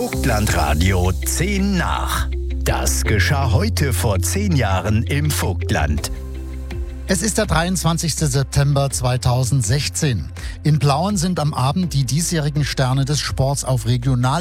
Vogtlandradio 10 nach. Das geschah heute vor 10 Jahren im Vogtland. Es ist der 23. September 2016. In Plauen sind am Abend die diesjährigen Sterne des Sports auf